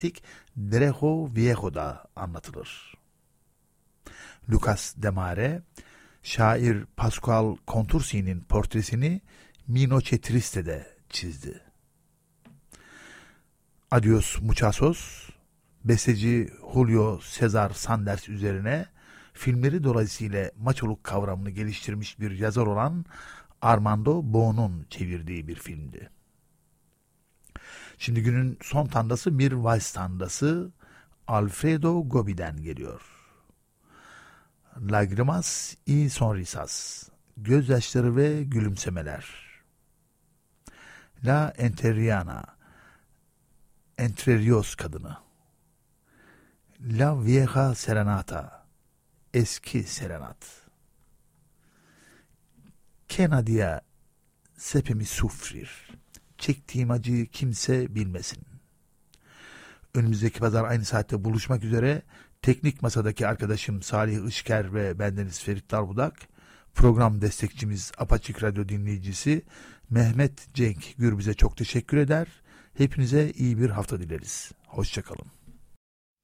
Derecho Viejo'da anlatılır. Lucas Demare, şair Pascual Contursi'nin portresini Minoche Triste'de çizdi. Adios Muchachos, besteci Julio Cesar Sanders üzerine filmleri dolayısıyla maçoluk kavramını geliştirmiş bir yazar olan Armando Bo'nun çevirdiği bir filmdi. Şimdi günün son tandası bir vals tandası Alfredo Gobi'den geliyor. Lagrimas y sonrisas, gözyaşları ve gülümsemeler. La Enteriana, Entre Rios kadını. La Vieja Serenata, eski serenat. Que nadie sepe mi sufrir, çektiğim acıyı kimse bilmesin. Önümüzdeki pazar aynı saatte buluşmak üzere. Teknik masadaki arkadaşım Salih Işker ve bendeniz Ferit Darbudak, program destekçimiz Apaçık Radyo dinleyicisi Mehmet Cenk Gürbüz'e çok teşekkür eder. Hepinize iyi bir hafta dileriz. Hoşça kalın.